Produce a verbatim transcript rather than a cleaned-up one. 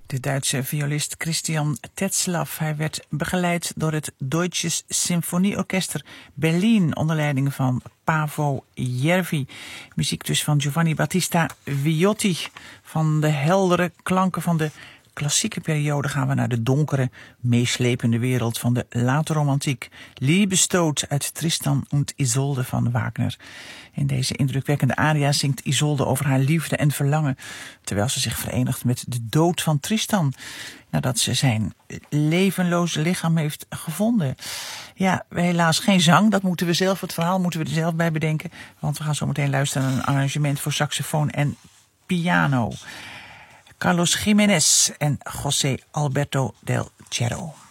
De Duitse violist Christian Tetzlaff. Hij werd begeleid door het Deutsches Sinfonieorchester Berlin onder leiding van Paavo Järvi. Muziek dus van Giovanni Battista Viotti. Van de heldere klanken van de klassieke periode gaan we naar de donkere, meeslepende wereld van de late romantiek. Liebestod uit Tristan und Isolde van Wagner. In deze indrukwekkende aria zingt Isolde over haar liefde en verlangen, terwijl ze zich verenigt met de dood van Tristan, nadat ze zijn levenloze lichaam heeft gevonden. Ja, helaas geen zang, dat moeten we zelf, het verhaal moeten we er zelf bij bedenken, want we gaan zo meteen luisteren naar een arrangement voor saxofoon en piano. Carlos Jiménez en José Alberto del Cerro.